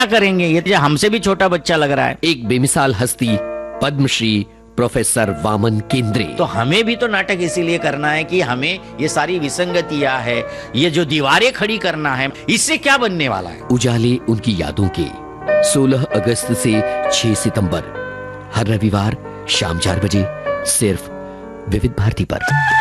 करेंगे, ये तो हमसे भी छोटा बच्चा लग रहा है। एक बेमिसाल हस्ती पद्मश्री प्रोफेसर वामन केंद्रे। तो हमें भी तो नाटक इसीलिए करना है कि हमें ये सारी विसंगतियां है, ये जो दीवारें खड़ी करना है, इससे क्या बनने वाला है। उजाले उनकी यादों के 16 अगस्त से 6 सितंबर हर रविवार शाम 4 बजे सिर्फ विविध भारती पर।